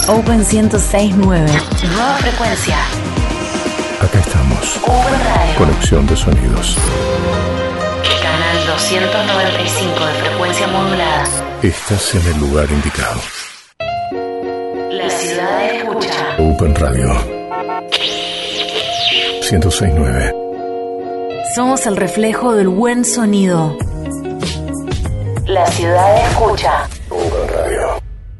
Open 106.9. Nueva frecuencia. Acá estamos. Open Radio. Conexión de sonidos. Canal 295 de frecuencia modulada. Estás en el lugar indicado. La ciudad escucha. Open Radio 106.9. Somos el reflejo del buen sonido. La ciudad escucha. Open Radio.